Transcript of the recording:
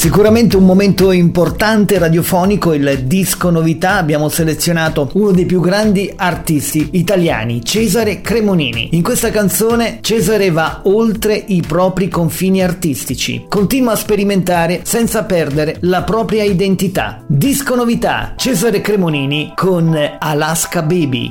Sicuramente un momento importante radiofonico, il disco novità. Abbiamo selezionato uno dei più grandi artisti italiani, Cesare Cremonini. In questa canzone Cesare va oltre i propri confini artistici, continua a sperimentare senza perdere la propria identità. Disco novità, Cesare Cremonini con Alaska Baby.